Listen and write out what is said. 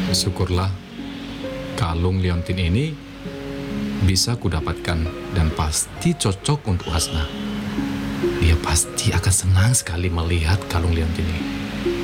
Syukurlah kalung liontin ini bisa kudapatkan dan pasti cocok untuk Hasna. Dia pasti akan senang sekali melihat kalung liontin ini.